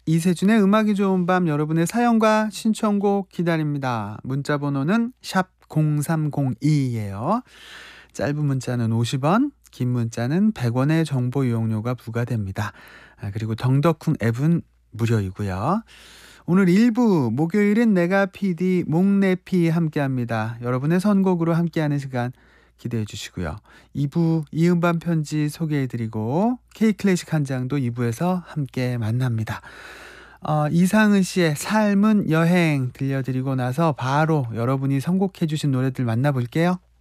이세준의 음악이 좋은 밤 여러분의 사연과 신청곡 기다립니다. 문자 번호는 샵 0302예요. 짧은 문자는 50원, 긴 문자는 100원의 정보 이용료가 부과됩니다. 그리고 덩덕쿵 앱은 무료이고요. 오늘 1부 목요일은 내가 PD 목내피 함께합니다. 여러분의 선곡으로 함께하는 시간 기대해 주시고요. 2부 이음반 편지 소개해드리고 K클래식 한 장도 2부에서 함께 만납니다. 이상은 씨의 삶은 여행 들려드리고 나서 바로 여러분이 선곡해 주신 노래들 만나볼게요.